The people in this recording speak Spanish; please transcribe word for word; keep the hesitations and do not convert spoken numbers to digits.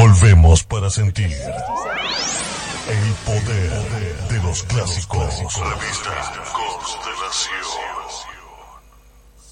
Volvemos para sentir el poder de los clásicos. Revista Constelación.